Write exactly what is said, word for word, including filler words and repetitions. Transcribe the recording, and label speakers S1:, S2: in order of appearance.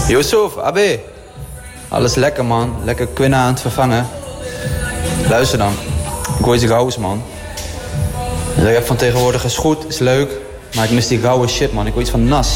S1: Yusuf, Abe. Alles lekker, man. Lekker Quinn aan het vervangen. Luister dan. Ik wil iets gauws, man. De rap van tegenwoordig is goed, is leuk. Maar ik mis die gouden shit, man. Ik wil iets van Nas.